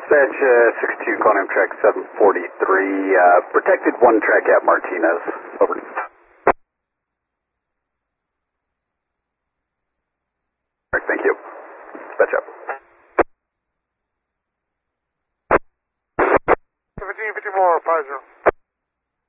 Dispatch 62, calling track 743, protected one track at Martinez. Over. Thank you. Dispatch up. 1754, 50.